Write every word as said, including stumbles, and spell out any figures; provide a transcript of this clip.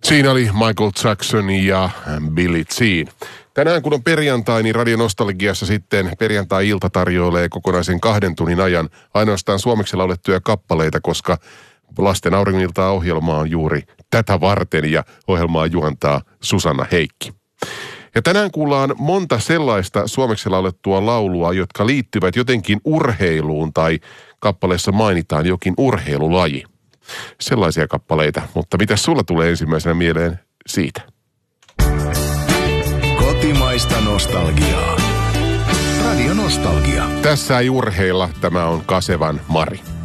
Siinä oli Michael Jackson ja Billie Jean. Tänään kun on perjantai, niin Radio Nostalgiassa sitten perjantai-ilta tarjoilee kokonaisen kahden tunnin ajan ainoastaan suomeksi laulettuja kappaleita, koska Lasten auringoniltaa ohjelma on juuri tätä varten ja ohjelmaa juontaa Susanna Heikki. Ja tänään kuullaan monta sellaista suomeksi laulettua laulua, jotka liittyvät jotenkin urheiluun tai kappaleessa mainitaan jokin urheilulaji. Sellaisia kappaleita, mutta mitä sulla tulee ensimmäisenä mieleen siitä? Kotimaista nostalgiaa. Radio Nostalgia. Tässä ei urheilla, tämä on Kasevan Mari.